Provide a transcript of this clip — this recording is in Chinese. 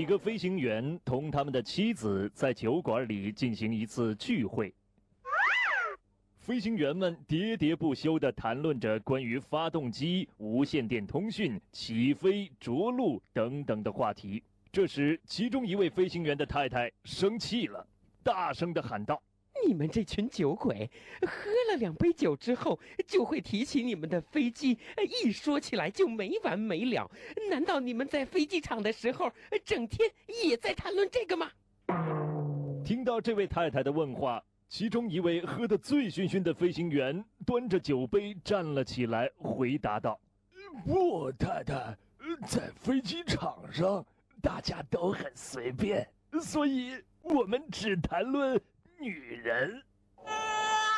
个飞行员同他们的妻子在酒馆里进行一次聚会。飞行员们喋喋不休地谈论着关于发动机、无线电通讯、起飞、着陆等等的话题。这时，其中一位飞行员的太太生气了，大声地喊道：“ 你们这群酒鬼，喝了2杯酒之后，就会提起你们的飞机，一说起来就没完没了。难道你们在飞机场的时候，整天也在谈论这个吗？” 听到这位太太的问话，其中一位喝得醉醺醺的飞行员端着酒杯站了起来，回答道：“ 不，太太，在飞机场上大家都很随便，所以我们只谈论女人。”